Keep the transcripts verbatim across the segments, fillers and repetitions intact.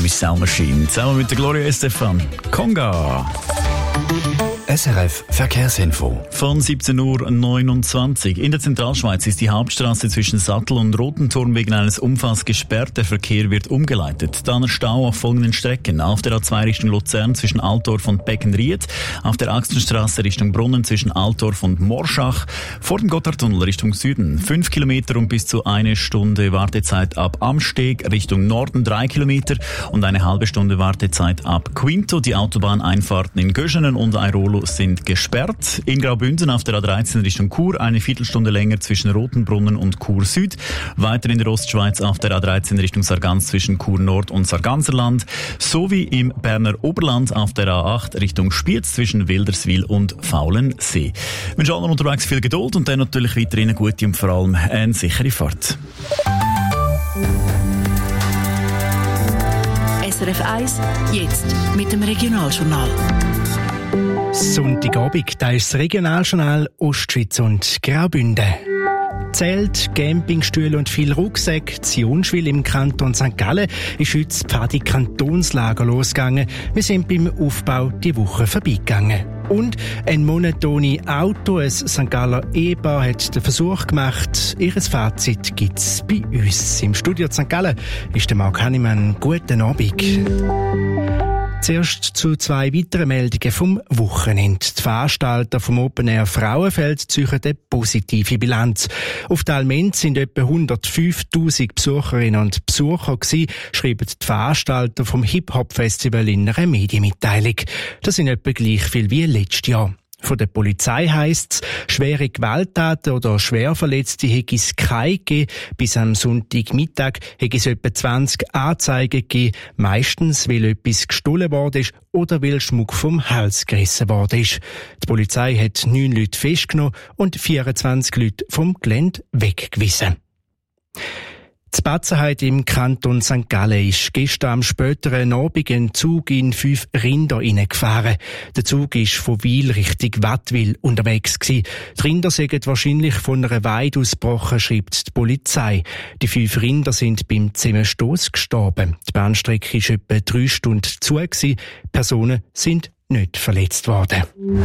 Miami Sound Machine. Zusammen mit der Gloria Estefan. Conga. S R F Verkehrsinfo. Von siebzehn Uhr neunundzwanzig. In der Zentralschweiz ist die Hauptstraße zwischen Sattel und Rotenturm wegen eines Unfalls gesperrt. Der Verkehr wird umgeleitet. Dann Stau auf folgenden Strecken. Auf der A zwei Richtung Luzern zwischen Altdorf und Beckenried. Auf der Axtenstraße Richtung Brunnen zwischen Altdorf und Morschach. Vor dem Gotthardtunnel Richtung Süden. Fünf Kilometer und bis zu eine Stunde Wartezeit ab Amsteg. Richtung Norden drei Kilometer und eine halbe Stunde Wartezeit ab Quinto. Die Autobahneinfahrten in Göschenen und Airolo sind gesperrt. In Graubünden auf der A dreizehn Richtung Chur eine Viertelstunde länger zwischen Rotenbrunnen und Chur Süd. Weiter in der Ostschweiz auf der A dreizehn Richtung Sargans zwischen Chur Nord und Sarganserland. Sowie im Berner Oberland auf der A acht Richtung Spiez zwischen Wilderswil und Faulensee. Ich wünsche allen unterwegs viel Geduld und dann natürlich weiterhin eine gute und vor allem eine sichere Fahrt. S R F eins, jetzt mit dem Regionaljournal. Sonntagabend, da ist das Regionaljournal Ostschweiz und Graubünden. Zelt, Campingstühle und viel Rucksäcke. In Jonschwil im Kanton Sankt Gallen ist heute das Pfadi-Kantonslager losgegangen. Wir sind beim Aufbau die Woche vorbeigegangen. Und ein monotone Auto, ein Sankt Galler Ehepaar, hat den Versuch gemacht. Ihres Fazit gibt es bei uns. Im Studio Sankt Gallen ist der Marc Hannemann. Guten Abend. Zuerst zu zwei weiteren Meldungen vom Wochenende. Die Veranstalter vom Open Air Frauenfeld ziehen eine positive Bilanz. Auf der Almend sind etwa hundertfünftausend Besucherinnen und Besucher gewesen, schreiben die Veranstalter vom Hip-Hop-Festival in einer Medienmitteilung. Das sind etwa gleich viel wie letztes Jahr. Von der Polizei heisst es, schwere Gewalttaten oder Schwerverletzte hätte es keine gegeben. Bis am Sonntagmittag hätte es etwa zwanzig Anzeigen gegeben, meistens weil etwas gestohlen worden ist oder weil Schmuck vom Hals gerissen worden ist. Die Polizei hat neun Leute festgenommen und vierundzwanzig Leute vom Gelände weggewiesen. Die Batzenheit im Kanton Sankt Gallen ist gestern am späteren Abend ein Zug in fünf Rinder hineingefahren. Der Zug ist von Wil Richtung Wattwil unterwegs gewesen. Die Rinder sind wahrscheinlich von einer Weide ausgebrochen, schreibt die Polizei. Die fünf Rinder sind beim Zusammenstoss gestorben. Die Bahnstrecke ist etwa drei Stunden zu gewesen. Personen sind nicht verletzt worden.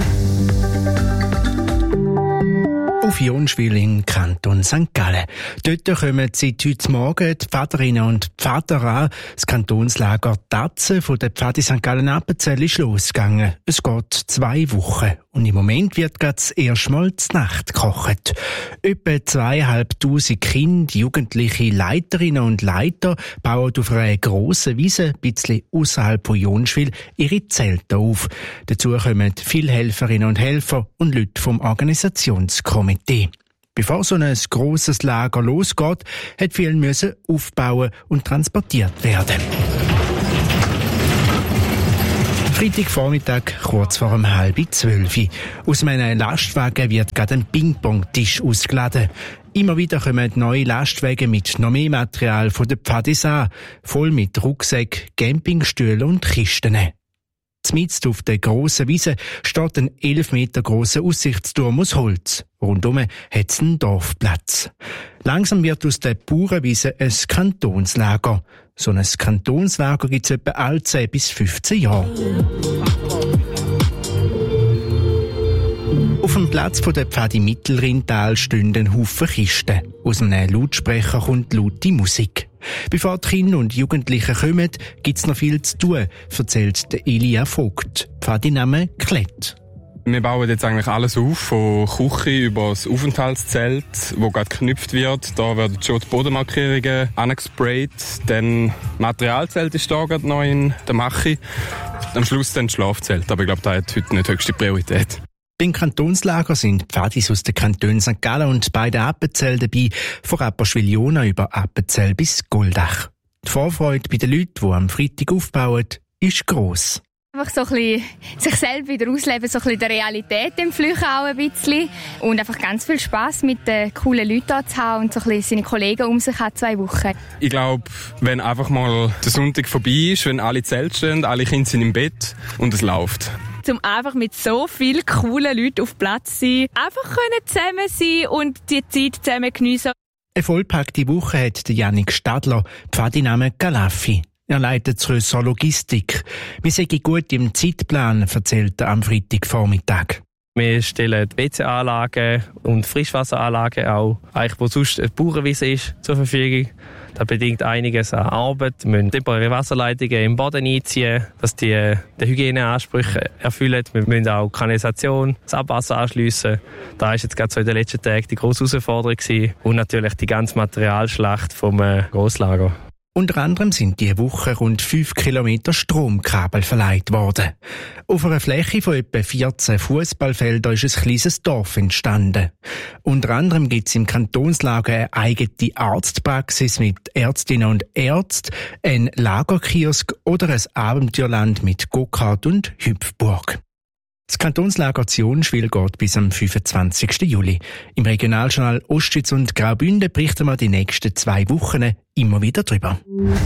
Auf Jonschwil im Kanton Sankt Gallen. Dort kommen seit heute Morgen die Pfaderinnen und Pfader an. Das Kantonslager Tatze von der Pfadi Sankt Gallen-Appenzell ist losgegangen. Es geht zwei Wochen. Und im Moment wird gerade das erste Mal zur Nacht gekocht. Etwa zweieinhalbtausend Kinder, Jugendliche Leiterinnen und Leiter bauen auf einer grossen Wiese, ein bisschen ausserhalb von Jonschwil, ihre Zelte auf. Dazu kommen viele Helferinnen und Helfer und Leute vom Organisationskomitee. Bevor so ein grosses Lager losgeht, hat viel müssen aufbauen und transportiert werden. Freitagvormittag, kurz vor um halb zwölf. Aus meinem Lastwagen wird gerade ein Ping-Pong-Tisch ausgeladen. Immer wieder kommen neue Lastwagen mit noch mehr Material von der Pfadis an, voll mit Rucksäcken, Campingstühlen und Kisten. Mitten auf der grossen Wiese steht ein elf Meter grosser Aussichtsturm aus Holz. Rundum hat es einen Dorfplatz. Langsam wird aus der Bauernwiese ein Kantonslager. So ein Kantonslager gibt es etwa alle zehn bis fünfzehn Jahre. Auf dem Platz von der Pfadi Mittelrheintal stehen ein Haufen Kisten. Aus einem Lautsprecher kommt laute Musik. Bevor die Kinder und Jugendlichen kommen, gibt es noch viel zu tun, erzählt der Elia Vogt, Pfadiname Klett. Wir bauen jetzt eigentlich alles auf, von Küche über das Aufenthaltszelt, wo gerade geknüpft wird. Da werden schon die Bodenmarkierungen angesprayt. Dann Materialzelt ist da gerade noch in der Mache. Am Schluss dann das Schlafzelt, aber ich glaube, das hat heute nicht höchste Priorität. Beim Kantonslager sind Pfadis aus den Kantonen Sankt Gallen und beide Appenzell dabei, von Rapperswil-Jona über Appenzell bis Goldach. Die Vorfreude bei den Leuten, die am Freitag aufbauen, ist gross. Einfach so ein bisschen sich selbst wieder ausleben, so ein bisschen der Realität im Flüchen auch ein bisschen. Und einfach ganz viel Spass mit den coolen Leuten hier zu haben und so ein bisschen seine Kollegen um sich hat, zwei Wochen. Ich glaube, wenn einfach mal der Sonntag vorbei ist, wenn alle Zelte stehen, alle Kinder sind im Bett und es läuft. Um einfach mit so vielen coolen Leuten auf Platz zu sein, einfach können zusammen sein und die Zeit zusammen geniessen. Eine vollpackte Woche hat Jannik Stadler, Pfadiname Galaffi. Er leitet die Ressort Logistik. Wir sind gut im Zeitplan, erzählt er am Freitagvormittag. Wir stellen W C-Anlagen und Frischwasseranlagen auch, eigentlich wo sonst eine Bauernwiese ist, zur Verfügung. Das bedingt einiges an Arbeit. Wir müssen temporäre Wasserleitungen im Boden einziehen, dass die die Hygieneansprüche erfüllen. Wir müssen auch Kanalisation, das Abwasser anschliessen. Da war jetzt gerade so in den letzten Tagen die grosse Herausforderung gewesen. Und natürlich die ganze Materialschlacht vom Grosslager. Unter anderem sind diese Woche rund fünf Kilometer Stromkabel verlegt worden. Auf einer Fläche von etwa vierzehn Fußballfeldern ist ein kleines Dorf entstanden. Unter anderem gibt es im Kantonslager eine eigene Arztpraxis mit Ärztinnen und Ärzten, ein Lagerkiosk oder ein Abenteuerland mit Go-Kart und Hüpfburg. Das Kantonslager Zionschwil geht bis am fünfundzwanzigsten Juli. Im Regionaljournal Ostschweiz und Graubünden berichten wir die nächsten zwei Wochen immer wieder drüber.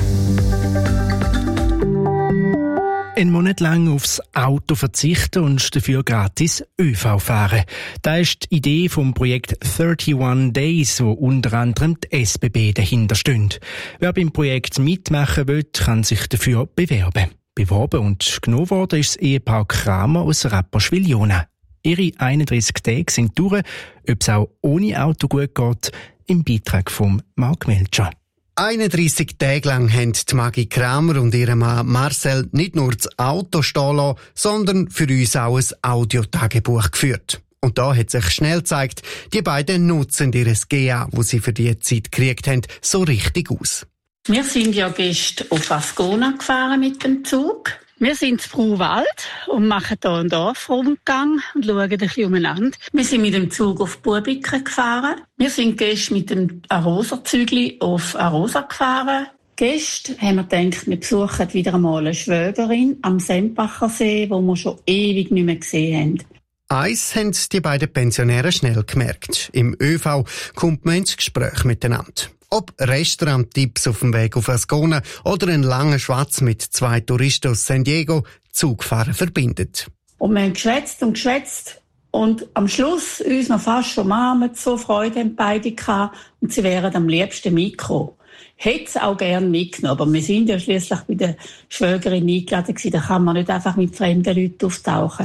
Einen Monat lang aufs Auto verzichten und dafür gratis ÖV fahren. Das ist die Idee vom Projekt einunddreißig Days, wo unter anderem die S B B dahinter steht. Wer beim Projekt mitmachen will, kann sich dafür bewerben. Beworben und genommen worden ist das Ehepaar Kramer aus Rapperswil-Jona. Ihre einunddreissig Tage sind durch, ob es auch ohne Auto gut geht, im Beitrag von Mark Melcher. einunddreissig Tage lang haben die Maggie Kramer und ihr Mann Marcel nicht nur das Auto stehen lassen, sondern für uns auch ein Audiotagebuch geführt. Und da hat sich schnell gezeigt, die beiden nutzen ihr G A, das sie für die Zeit gekriegt haben, so richtig aus. Wir sind ja gestern auf Ascona gefahren mit dem Zug. Wir sind in Bruwald und machen hier einen Dorfrundgang und schauen ein bisschen umeinander. Wir sind mit dem Zug auf Bubiken gefahren. Wir sind gestern mit dem Arosa-Zügli auf Arosa gefahren. Gestern haben wir gedacht, wir besuchen wieder einmal eine Schwägerin am Sempacher See, wo wir schon ewig nicht mehr gesehen haben. Eins haben die beiden Pensionäre schnell gemerkt. Im ÖV kommt man ins Gespräch miteinander. Ob Restauranttipps auf dem Weg auf Ascona oder ein langer Schwatz mit zwei Touristen aus San Diego, Zugfahren verbindet. Und wir haben geschwätzt und geschwätzt und am Schluss uns noch fast schon umarmt, so Freude haben beide gehabt und sie wären am liebsten Mikro. Hätte es auch gerne mitgenommen, aber wir sind ja schliesslich bei der Schwägerin eingeladen gewesen, da kann man nicht einfach mit fremden Leuten auftauchen.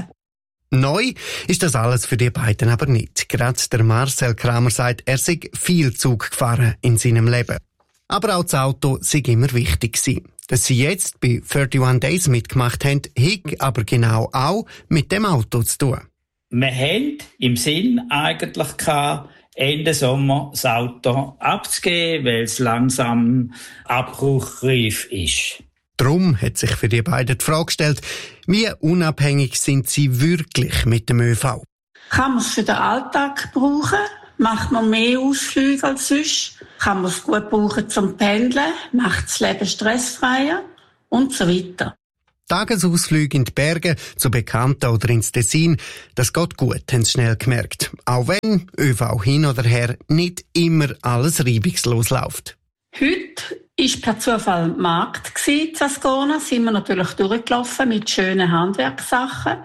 Neu ist das alles für die beiden aber nicht. Gerade der Marcel Kramer sagt, er sei viel Zug gefahren in seinem Leben. Aber auch das Auto sei immer wichtig gewesen. Dass sie jetzt bei einunddreißig Days mitgemacht haben, hat aber genau auch mit dem Auto zu tun. Wir haben im Sinn eigentlich gehabt, Ende Sommer das Auto abzugeben, weil es langsam abbruchreif ist. Darum hat sich für die beiden die Frage gestellt, wie unabhängig sind sie wirklich mit dem ÖV? Kann man es für den Alltag brauchen? Macht man mehr Ausflüge als sonst? Kann man es gut brauchen zum Pendeln? Macht das Leben stressfreier? Und so weiter. Tagesausflüge in die Berge, zu Bekannten oder ins Tessin, das geht gut, haben sie schnell gemerkt. Auch wenn ÖV hin oder her nicht immer alles reibungslos läuft. Heute war per Zufall ein Markt in Ascona, sind wir natürlich durchgelaufen mit schönen Handwerkssachen.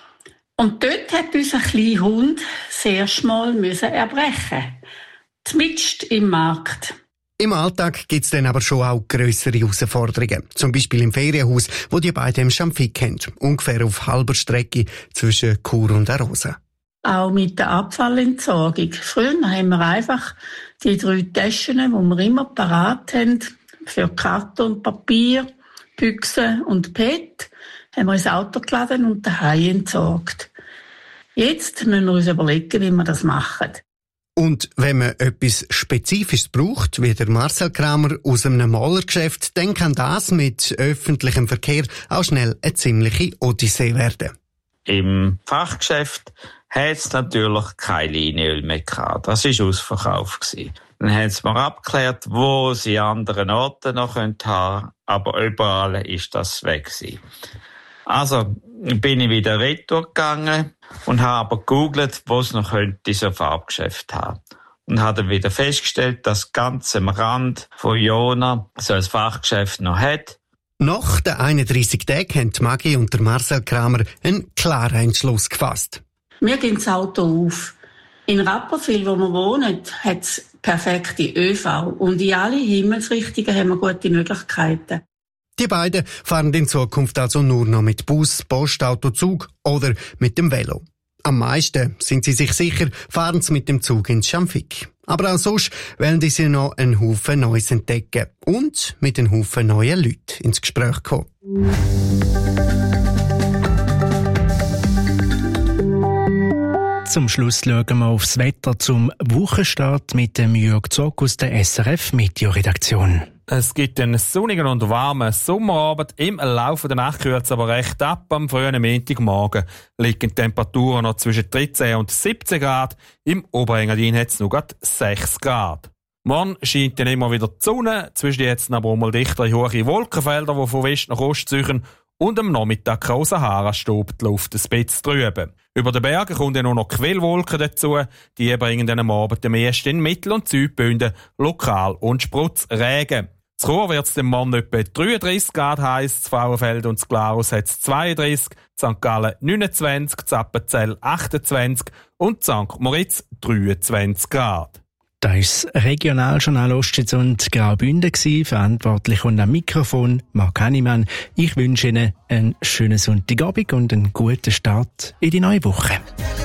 Und dort hat unser kleiner Hund das erste Mal erbrechen. Zumindest im Markt. Im Alltag gibt es dann aber schon auch grössere Herausforderungen. Zum Beispiel im Ferienhaus, wo die beiden im Schamfik haben. Ungefähr auf halber Strecke zwischen Chur und Arosa. Auch mit der Abfallentsorgung. Früher haben wir einfach die drei Taschen, die wir immer parat haben, für Karton und Papier, Büchse und P E T, haben wir ins Auto geladen und daheim entsorgt. Jetzt müssen wir uns überlegen, wie wir das machen. Und wenn man etwas Spezifisches braucht, wie der Marcel Kramer aus einem Malergeschäft, dann kann das mit öffentlichem Verkehr auch schnell eine ziemliche Odyssee werden. Im Fachgeschäft hat es natürlich kein Leinöl mehr gehabt. Das war ausverkauft. Dann haben sie mir abgeklärt, wo sie an anderen Orten noch haben können, aber überall ist das weg gewesen. Also bin ich wieder retour gegangen und habe aber gegoogelt, wo es noch könnte so Farbgeschäft haben. Und habe dann wieder festgestellt, dass ganz am Rand von Jona so ein Fachgeschäft noch hat. Nach den einunddreissig Tagen haben Maggie und der Marcel Kramer einen klaren Entschluss gefasst. Wir gehen das Auto auf. In Rapperswil, wo wir wohnen, hat es perfekte ÖV. Und in alle Himmelsrichtungen haben wir gute Möglichkeiten. Die Die beiden fahren in Zukunft also nur noch mit Bus, Postauto, Zug oder mit dem Velo. Am meisten, sind sie sich sicher, fahren sie mit dem Zug ins Schamfik. Aber auch sonst wollen sie noch einen Haufen Neues entdecken und mit einem Haufen neuen Leuten ins Gespräch kommen. Zum Schluss schauen wir aufs Wetter zum Wochenstart mit dem Jörg Zock aus der S R F Meteoredaktion. Es gibt einen sonnigen und warmen Sommerabend. Im Laufe der Nacht kühlt es aber recht ab. Am frühen Montagmorgen liegen die Temperaturen noch zwischen dreizehn und siebzehn Grad. Im Oberengadin hat es noch gerade sechs Grad. Morgen scheint dann immer wieder die Sonne. Zwischen jetzt aber auch mal dichtere hohe Wolkenfelder, die von West nach Ost ziehen. Und am Nachmittag kann auch Sahara staubt die Luft ein bisschen trüben. Über den Bergen kommen dann auch noch Quellwolken dazu. Die bringen dann am Abend am ehesten in Mittel- und Südbünden lokal und Sprotzregen. In Chur wird es dem Morgen etwa dreiunddreissig Grad heiß, in Frauenfeld und in Glarus hat es zweiunddreissig, in Sankt Gallen neunundzwanzig, in Appenzell achtundzwanzig und in Sankt Moritz dreiundzwanzig Grad. Das war das Regionaljournal Ostschweiz und Graubünden. Verantwortlich und am Mikrofon Marc Hannemann. Ich wünsche Ihnen einen schönen Sonntagabend und einen guten Start in die neue Woche.